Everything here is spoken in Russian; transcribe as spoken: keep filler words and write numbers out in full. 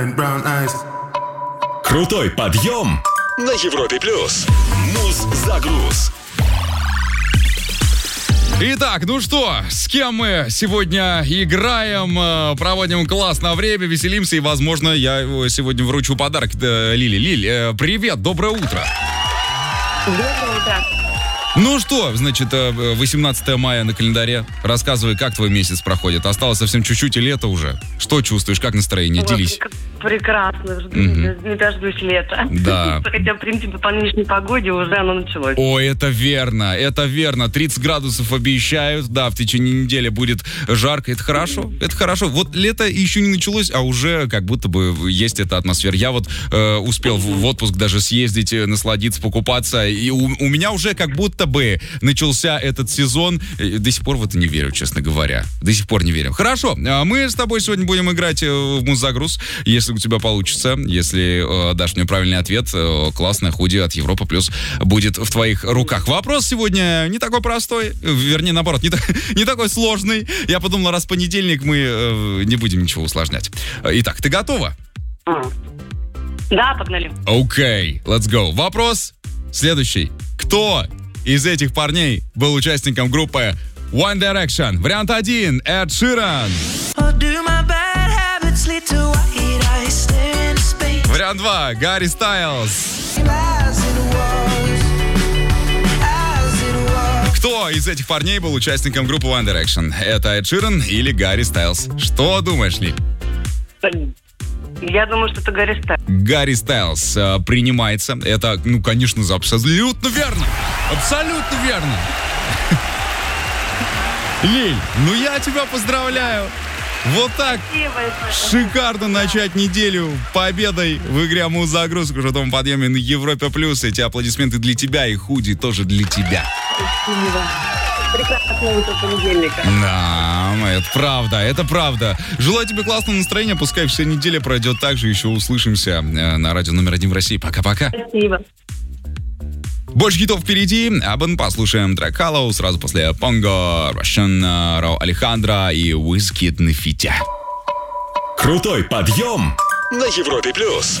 Крутой подъем на Европе плюс. Муз-загруз. Итак, ну что, с кем мы сегодня играем, проводим классное время, веселимся, и, возможно, я сегодня вручу подарок Лиле. Лиль, привет, доброе утро. Доброе утро. Ну что, значит, восемнадцатое мая на календаре. Рассказывай, как твой месяц проходит. Осталось совсем чуть-чуть, и лето уже. Что чувствуешь, как настроение? Делись. Прекрасно. Угу. Не дождусь лета. Да. Хотя, в принципе, по нынешней погоде уже оно началось. Ой, это верно, это верно. тридцать градусов обещают. Да, в течение недели будет жарко. Это хорошо, это хорошо. Вот лето еще не началось, а уже как будто бы есть эта атмосфера. Я вот э, успел в, в отпуск даже съездить, насладиться, покупаться. И у, у меня уже как будто бы начался этот сезон. До сих пор в это не верю, честно говоря. До сих пор не верю. Хорошо, мы с тобой сегодня будем играть в муз-загруз. Если у тебя получится, если э, дашь мне правильный ответ, э, классное худи от Европа Плюс будет в твоих руках. Вопрос сегодня не такой простой, вернее, наоборот, не, так, не такой сложный. Я подумал, раз понедельник, мы э, не будем ничего усложнять. Итак, ты готова? Да, погнали. Окей, okay, let's go. Вопрос следующий. Кто из этих парней был участником группы One Direction? Вариант один. Эд Ширан. Вариант два. Гарри Стайлз. Кто из этих парней был участником группы One Direction? Это Эд Ширан или Гарри Стайлз? Что думаешь, Ли? Я думаю, что это Гарри Стайлз. Гарри Стайлз э, принимается. Это, ну, конечно, абсолютно верно. Абсолютно верно. Лиль, ну я тебя поздравляю. Вот так шикарно начать неделю победой в игре «Муз-загруз» в крутом подъеме на Европе Плюс. Эти аплодисменты для тебя и худи тоже для тебя. Спасибо. Прекрасное утро понедельника. Да, это правда, это правда. Желаю тебе классного настроения, пускай вся неделя пройдет так же. Еще услышимся на радио номер один в России. Пока-пока. Спасибо. Больше хитов впереди. Абон послушаем трек Hollow сразу после Понго, Russian, Рао Алехандро и Wizkid на фите. Крутой подъем на Европе Плюс.